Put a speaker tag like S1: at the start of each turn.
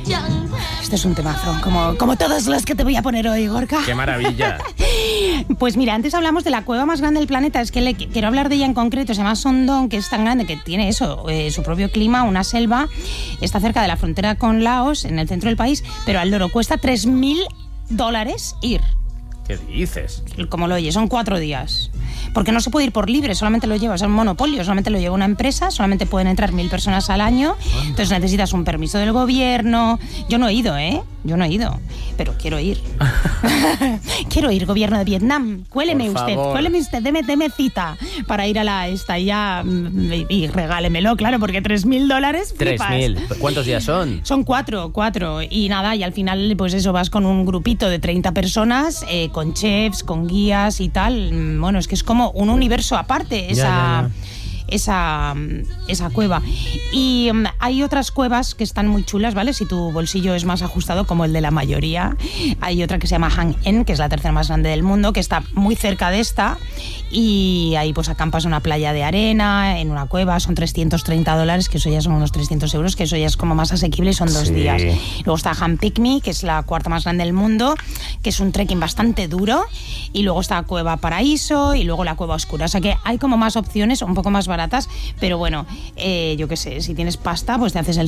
S1: Este es un temazo, como todos los que te voy a poner hoy, Gorka.
S2: ¡Qué maravilla!
S1: Pues mira, antes hablamos de la cueva más grande del planeta. Es que quiero hablar de ella en concreto. Se llama Sondong, que es tan grande que tiene eso, su propio clima, una selva. Está cerca de la frontera con Laos, en el centro del país, pero al loro cuesta $3.000 ir.
S2: ¿Qué dices?
S1: Como lo oyes, son 4 días. Porque no se puede ir por libre, solamente lo lleva, es un monopolio, solamente lo lleva una empresa, solamente pueden entrar 1.000 personas al año, entonces necesitas un permiso del gobierno. Yo no he ido, pero quiero ir. Quiero ir, gobierno de Vietnam, cuéleme usted, deme cita para ir a la esta y regálemelo, claro, porque $3.000 flipas.
S2: 3.000. ¿Cuántos días son?
S1: Son 4, y nada, y al final pues eso, vas con un grupito de 30 personas, con chefs, con guías y tal. Bueno, es que es como un universo aparte esa cueva. Y hay otras cuevas que están muy chulas, ¿vale? Si tu bolsillo es más ajustado, como el de la mayoría. Hay otra que se llama Hang En, que es la tercera más grande del mundo, que está muy cerca de esta, y ahí pues acampas en una playa de arena, en una cueva, son $330, que eso ya son unos 300 euros, que eso ya es como más asequible y son 2 días. Luego está Han Pick Me, que es la cuarta más grande del mundo, que es un trekking bastante duro, y luego está Cueva Paraíso, y luego la Cueva Oscura. O sea que hay como más opciones, un poco más baratas, pero bueno, yo qué sé, si tienes pasta, pues te haces el